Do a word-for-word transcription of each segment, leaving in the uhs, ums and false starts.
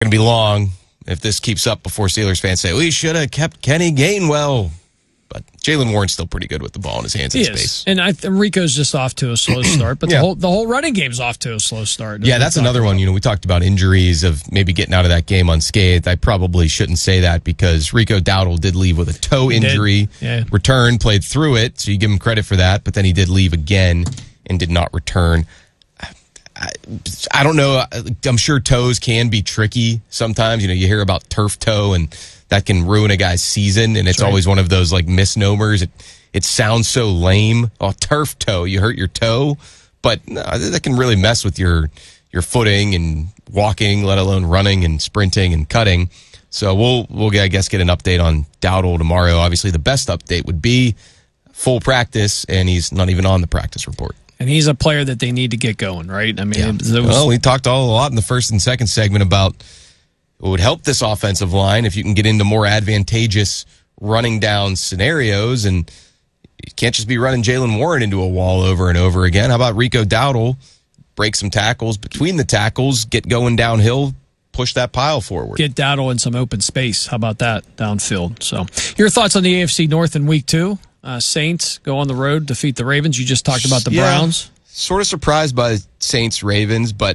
going to be long if this keeps up before Steelers fans say, we should have kept Kenny Gainwell. But Jaylen Warren's still pretty good with the ball in his hands in space. And I, Rico's just off to a slow start, but yeah. the whole the whole running game's off to a slow start. Yeah, that's another one. You know, we talked about injuries of maybe getting out of that game unscathed. I probably shouldn't say that because Rico Dowdle did leave with a toe he injury, yeah. returned, played through it, so you give him credit for that, but then he did leave again and did not return. I, I don't know. I'm sure toes can be tricky sometimes. You know, you hear about turf toe and that can ruin a guy's season, and it's right. always one of those like misnomers. It it sounds so lame. Oh, turf toe, you hurt your toe, but no, that can really mess with your your footing and walking, let alone running and sprinting and cutting. So we'll we'll I guess get an update on Dowdle tomorrow. Obviously, the best update would be full practice, and he's not even on the practice report. And he's a player that they need to get going, right? I mean, yeah. it, it was, well, we talked all a lot in the first and second segment about it would help this offensive line if you can get into more advantageous running down scenarios, and you can't just be running Jaylen Warren into a wall over and over again. How about Rico Dowdle? Break some tackles between the tackles, get going downhill, push that pile forward. Get Dowdle in some open space. How about that downfield? So, your thoughts on the A F C North in week two? Uh, Saints go on the road, defeat the Ravens. You just talked about the yeah, Browns. Sort of surprised by Saints Ravens, but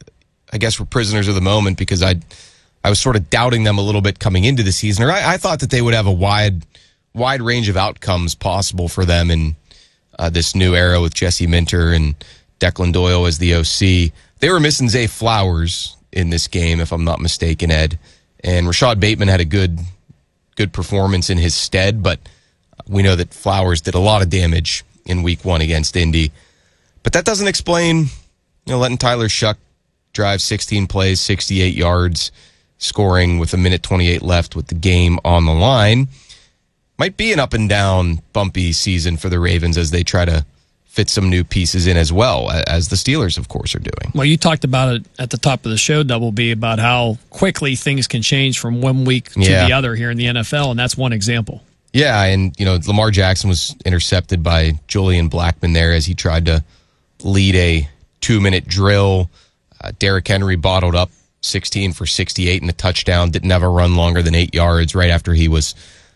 I guess we're prisoners of the moment because I I was sort of doubting them a little bit coming into the season. Or I, I thought that they would have a wide wide range of outcomes possible for them in uh, this new era with Jesse Minter and Declan Doyle as the O C. They were missing Zay Flowers in this game, if I'm not mistaken, Ed. And Rashad Bateman had a good good performance in his stead, but we know that Flowers did a lot of damage in week one against Indy. But that doesn't explain, you know, letting Tyler Shuck drive sixteen plays, sixty-eight yards, scoring with a minute twenty-eight left with the game on the line. Might be an up and down, bumpy season for the Ravens as they try to fit some new pieces in as well, as the Steelers, of course, are doing. Well, you talked about it at the top of the show, Double B, about how quickly things can change from one week to yeah. the other here in the N F L, and that's one example. Yeah, and, you know, Lamar Jackson was intercepted by Julian Blackmon there as he tried to lead a two-minute drill. Uh, Derrick Henry bottled up sixteen for sixty-eight and a touchdown. Didn't have a run longer than eight yards right after he was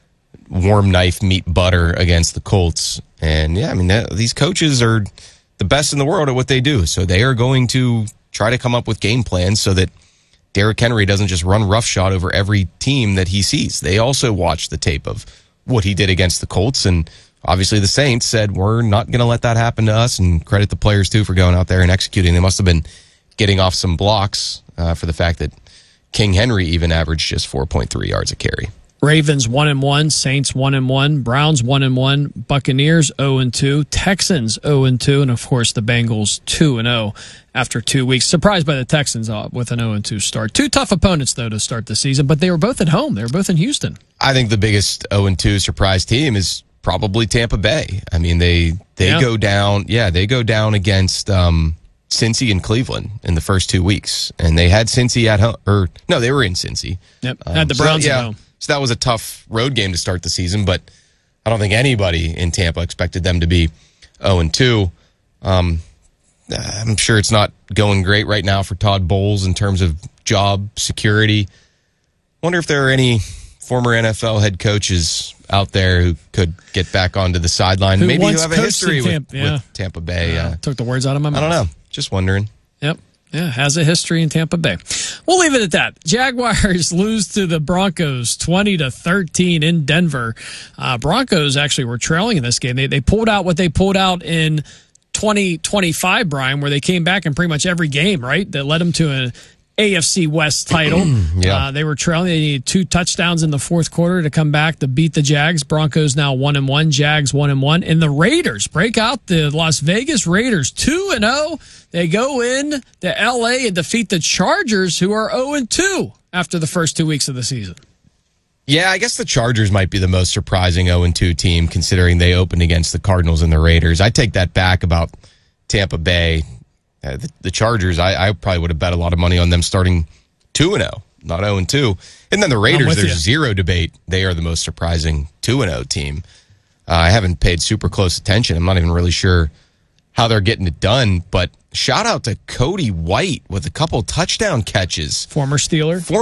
warm knife meat butter against the Colts. And, yeah, I mean, that, these coaches are the best in the world at what they do. So they are going to try to come up with game plans so that Derrick Henry doesn't just run roughshod over every team that he sees. They also watch the tape of what he did against the Colts, and obviously the Saints said, we're not going to let that happen to us, and credit the players, too, for going out there and executing. They must have been getting off some blocks uh, for the fact that King Henry even averaged just four point three yards a carry. Ravens one and one, Saints one and one, Browns one and one, Buccaneers zero and two, Texans zero and two, and of course the Bengals two and zero after two weeks. Surprised by the Texans uh, with an zero and two start. Two tough opponents though to start the season, but they were both at home. They were both in Houston. I think the biggest zero and two surprise team is probably Tampa Bay. I mean, they they yeah. go down, yeah, they go down against um, Cincy and Cleveland in the first two weeks, and they had Cincy at home, or no, they were in Cincy. Yep, um, had the Browns so, yeah, at home. So that was a tough road game to start the season, but I don't think anybody in Tampa expected them to be zero and two. Um, I'm sure it's not going great right now for Todd Bowles in terms of job security. Wonder if there are any former N F L head coaches out there who could get back onto the sideline. Who Maybe who once have a coached history in with, Tampa, yeah. with Tampa Bay. Uh, Uh, took the words out of my mouth. I don't know. Just wondering. Yep. Yeah, has a history in Tampa Bay. We'll leave it at that. Jaguars lose to the Broncos twenty to thirteen in Denver. Uh, Broncos actually were trailing in this game. They they pulled out what they pulled out in twenty twenty-five, Brian, where they came back in pretty much every game, right? That led them to an A F C West title. yeah. Uh, they were trailing. They needed two touchdowns in the fourth quarter to come back to beat the Jags. Broncos now one and one. Jags one and one. And the Raiders break out the Las Vegas Raiders two and zero. They go in to L A and defeat the Chargers, who are zero and two after the first two weeks of the season. Yeah, I guess the Chargers might be the most surprising zero and two team, considering they opened against the Cardinals and the Raiders. I take that back about Tampa Bay. Uh, the, the Chargers, I, I probably would have bet a lot of money on them starting two and zero, not zero and two. And then the Raiders, there's you. zero debate. They are the most surprising two and zero team. Uh, I haven't paid super close attention. I'm not even really sure how they're getting it done. But shout out to Cody White with a couple touchdown catches. Former Steeler. Former